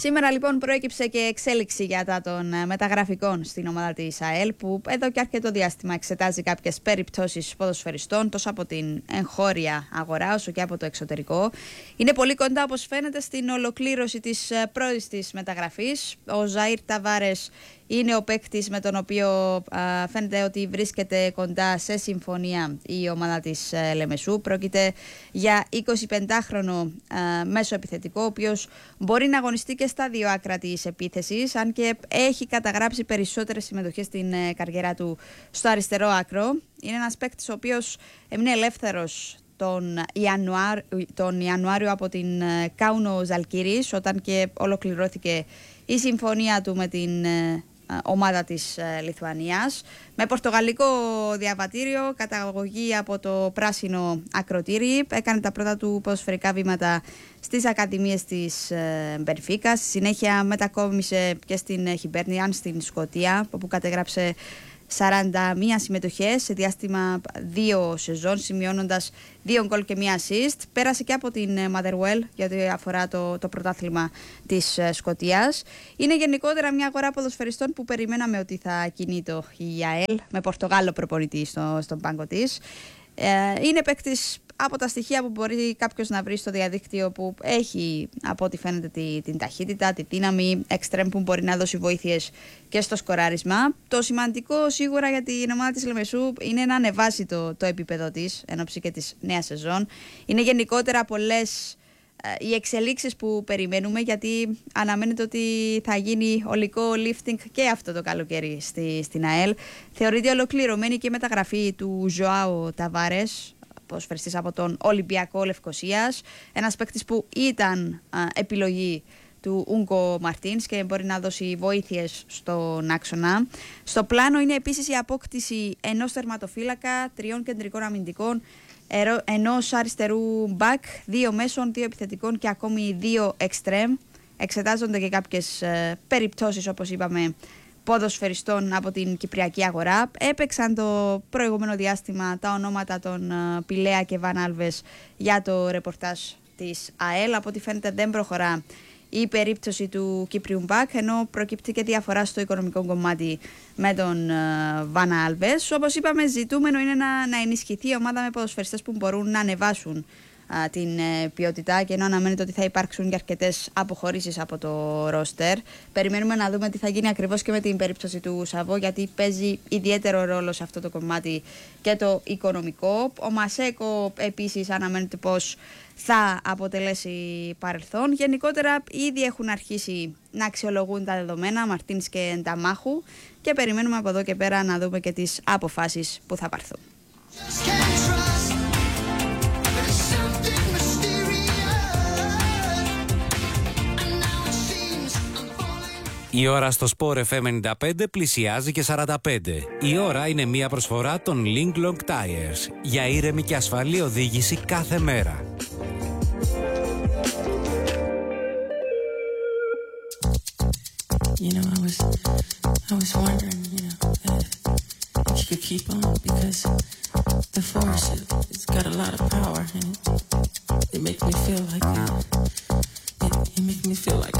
Σήμερα λοιπόν προέκυψε και εξέλιξη για τα των μεταγραφικών στην ομάδα της ΑΕΛ, που εδώ και αρκετό διάστημα εξετάζει κάποιες περιπτώσεις ποδοσφαιριστών τόσο από την εγχώρια αγορά όσο και από το εξωτερικό. Είναι πολύ κοντά, όπως φαίνεται, στην ολοκλήρωση της πρώτης της μεταγραφής. Ο Ζαΐρ Ταβάρες είναι ο παίκτης με τον οποίο φαίνεται ότι βρίσκεται κοντά σε συμφωνία η ομάδα της Λεμεσού. Πρόκειται για 25χρονο μέσο επιθετικό, ο οποίος μπορεί να αγωνιστεί και στα δύο άκρα της επίθεσης, αν και έχει καταγράψει περισσότερες συμμετοχές στην καριέρα του στο αριστερό άκρο. Είναι ένας παίκτης ο οποίος έμεινε ελεύθερος τον Ιανουάριο από την Κάουνο Ζαλγκίρις, όταν και ολοκληρώθηκε η συμφωνία του με την ομάδα της Λιθουανίας. Με πορτογαλικό διαβατήριο, καταγωγή από το πράσινο ακροτήρι, έκανε τα πρώτα του ποδοσφαιρικά βήματα στις ακαδημίες της Μπενφίκα. Στη συνέχεια μετακόμισε και στην Χιμπέρνιαν στην Σκωτία, όπου κατέγραψε 41 συμμετοχές σε διάστημα 2 σεζόν, σημειώνοντας 2 γκολ και 1 assist. Πέρασε και από την Motherwell για ό,τι αφορά το πρωτάθλημα της Σκωτίας. Είναι γενικότερα μια αγορά ποδοσφαιριστών που περιμέναμε ότι θα κινείται η ΑΕΛ, με Πορτογάλο προπονητή στον πάγκο της. Είναι παίκτης από τα στοιχεία που μπορεί κάποιος να βρει στο διαδίκτυο, που έχει από ό,τι φαίνεται την ταχύτητα, τη δύναμη, εξτρέμ που μπορεί να δώσει βοήθειες και στο σκοράρισμα. Το σημαντικό σίγουρα για την ομάδα της Λεμεσού είναι να ανεβάσει το επίπεδο της εν ώψη και της νέας σεζόν. Είναι γενικότερα πολλές οι εξελίξεις που περιμένουμε, γιατί αναμένεται ότι θα γίνει ολικό lifting και αυτό το καλοκαίρι στην ΑΕΛ. Θεωρείται ολοκληρωμένη και η μεταγραφή του Ζωάο Ταβάρες, ποδοσφαιριστής από τον Ολυμπιακό Λευκωσίας. Ένας παίκτης που ήταν επιλογή του Ούγκο Μαρτίνς και μπορεί να δώσει βοήθειες στον άξονα. Στο πλάνο είναι επίσης η απόκτηση ενός τερματοφύλακα, 3 κεντρικών αμυντικών, ενός αριστερού μπακ, 2 μέσων, 2 επιθετικών και ακόμη 2 εξτρέμ. Εξετάζονται και κάποιες περιπτώσεις, όπως είπαμε, ποδοσφαιριστών από την κυπριακή αγορά. Έπαιξαν το προηγούμενο διάστημα τα ονόματα των Πιλέα και Βαν Άλβες για το ρεπορτάζ της ΑΕΛ. Από ό,τι φαίνεται δεν προχωρά η περίπτωση του Κύπριου Μπακ, ενώ προκύπτει και διαφορά στο οικονομικό κομμάτι με τον Βαν Άλβες. Όπως είπαμε, ζητούμενο είναι να ενισχυθεί η ομάδα με ποδοσφαιριστές που μπορούν να ανεβάσουν την ποιότητα, και ενώ αναμένεται ότι θα υπάρξουν και αρκετές αποχωρήσεις από το ρόστερ, περιμένουμε να δούμε τι θα γίνει ακριβώς και με την περίπτωση του Σαββό, γιατί παίζει ιδιαίτερο ρόλο σε αυτό το κομμάτι και το οικονομικό. Ο Μασέκο επίσης αναμένεται πως θα αποτελέσει παρελθόν. Γενικότερα ήδη έχουν αρχίσει να αξιολογούν τα δεδομένα Μαρτίνς και Νταμάχου, και περιμένουμε από εδώ και πέρα να δούμε και τις αποφάσεις που θα πάρθουν. Η ώρα στο Sport FM 95 πλησιάζει και 45. Η ώρα είναι μια προσφορά των Link Long Tires για ήρεμη και ασφαλή οδήγηση κάθε μέρα. You know, I was wondering, if you could keep on, because the force, it's got a lot of power, and it makes me feel like it makes me feel like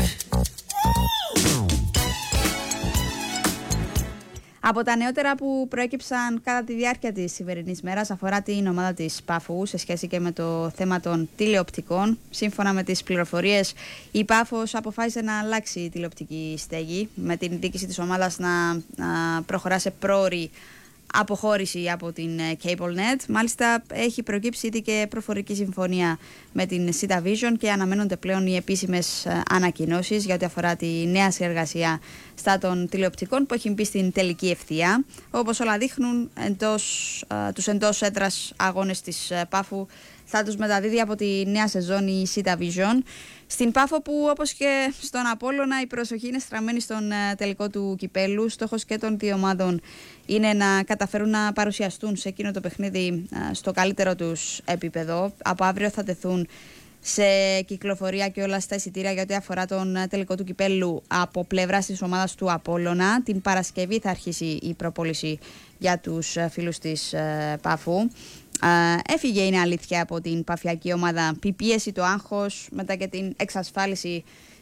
Από τα νεότερα που προέκυψαν κατά τη διάρκεια της σημερινής μέρας αφορά την ομάδα της Πάφου σε σχέση και με το θέμα των τηλεοπτικών. Σύμφωνα με τις πληροφορίες, η Πάφος αποφάσισε να αλλάξει η τηλεοπτική στέγη, με την διοίκηση της ομάδας να προχωρά σε πρόωρη αποχώρηση από την CableNet. Μάλιστα έχει προκύψει ήδη και προφορική συμφωνία με την Sita Vision και αναμένονται πλέον οι επίσημες ανακοινώσεις για ό,τι αφορά τη νέα συνεργασία στα των τηλεοπτικών, που έχει μπει στην τελική ευθεία. Όπως όλα δείχνουν, τους εντός έδρας αγώνες της Πάφου θα τους μεταδίδει από τη νέα σεζόν η Sita Vision. Στην Πάφο, που όπως και στον Απόλλωνα, η προσοχή είναι στραμμένη στον τελικό του κυπέλου. Στόχος και των δύο ομάδων είναι να καταφέρουν να παρουσιαστούν σε εκείνο το παιχνίδι στο καλύτερο τους επίπεδο. Από αύριο θα τεθούν σε κυκλοφορία και όλα στα εισιτήρια για ό,τι αφορά τον τελικό του κυπέλου από πλευράς της ομάδας του Απόλλωνα. Την Παρασκευή θα αρχίσει η προπόληση για τους φίλους της Πάφου. Έφυγε, είναι αλήθεια, από την παφιακή ομάδα η πίεση, το άγχος, μετά και την εξασφάλιση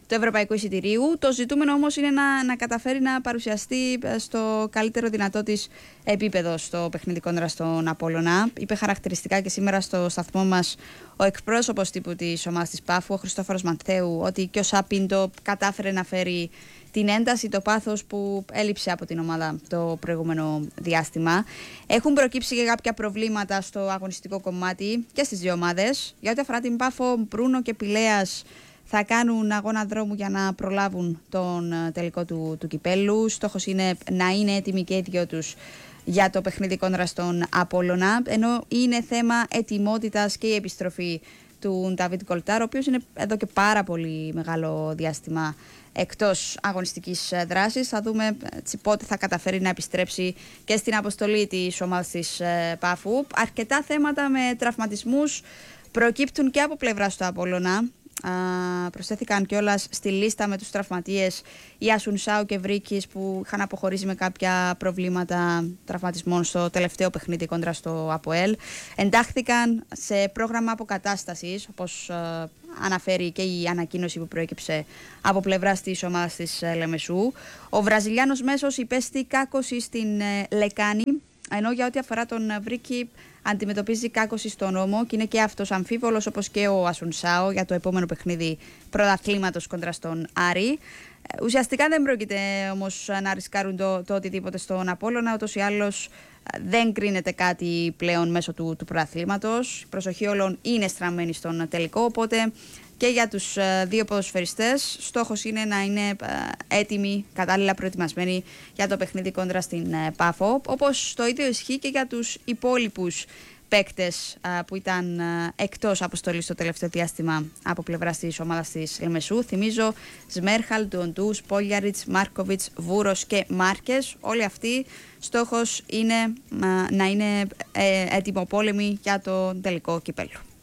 του Ευρωπαϊκού Εισιτηρίου. Το ζητούμενο όμως είναι να καταφέρει να παρουσιαστεί στο καλύτερο δυνατό της επίπεδο στο παιχνίδι κόντρα στον Απόλλωνα. Είπε χαρακτηριστικά και σήμερα στο σταθμό μας ο εκπρόσωπος τύπου της ομάδας της Πάφου, ο Χριστόφορος Μανθέου, ότι και ο Σάπιντο κατάφερε να φέρει την ένταση, το πάθος που έλειψε από την ομάδα το προηγούμενο διάστημα. Έχουν προκύψει και κάποια προβλήματα στο αγωνιστικό κομμάτι και στις δύο ομάδες. Για ό,τι αφορά την Πάφο, Μπρούνο και Πηλέας θα κάνουν αγώνα δρόμου για να προλάβουν τον τελικό του κυπέλλου. Στόχος είναι να είναι έτοιμοι και οι δυο τους για το παιχνίδι κόντρα στον Απόλλωνα, ενώ είναι θέμα ετοιμότητας και η επιστροφή του Νταβίτ Κολτάρ, ο οποίος είναι εδώ και πάρα πολύ μεγάλο διάστημα εκτός αγωνιστικής δράσης. Θα δούμε πότε θα καταφέρει να επιστρέψει και στην αποστολή της ομάδας της Πάφου. Αρκετά θέματα με τραυματισμούς προκύπτουν και από πλευράς του Απόλλωνα. Προσθέθηκαν κιόλας στη λίστα με τους τραυματίες οι Ασουνσάου και Βρίκης, που είχαν αποχωρήσει με κάποια προβλήματα τραυματισμών στο τελευταίο παιχνίδι κόντρα στο ΑΠΟΕΛ. Εντάχθηκαν σε πρόγραμμα αποκατάστασης, όπως αναφέρει και η ανακοίνωση που προέκυψε από πλευράς της ομάδας της Λεμεσού. Ο Βραζιλιάνος μέσος υπέστη κάκωση στην Λεκάνη, ενώ για ό,τι αφορά τον Βρίκη αντιμετωπίζει κάκωση στον ώμο και είναι και αυτός αμφίβολος, όπως και ο Ασουνσάο, για το επόμενο παιχνίδι πρωταθλήματος κόντρα στον Άρη. Ουσιαστικά δεν πρόκειται όμως να ρισκάρουν το οτιδήποτε στον Απόλλωνα, ούτως ή άλλως δεν κρίνεται κάτι πλέον μέσω του πρωταθλήματος. Η προσοχή όλων είναι στραμμένη στον τελικό, οπότε και για τους δύο ποδοσφαιριστές στόχος είναι να είναι έτοιμοι, κατάλληλα προετοιμασμένοι για το παιχνίδι κόντρα στην Πάφο, όπως το ίδιο ισχύει και για τους υπόλοιπους παίκτες που ήταν εκτός αποστολής το τελευταίο διάστημα από πλευράς της ομάδας της Λεμεσού. Θυμίζω Σμέρχαλ, Ντουοντού, Πόλιαριτς, Μάρκοβιτς, Βούρος και Μάρκες. Όλοι αυτοί στόχος είναι να είναι έτοιμοπόλεμοι για το τελικό κυπέλλο.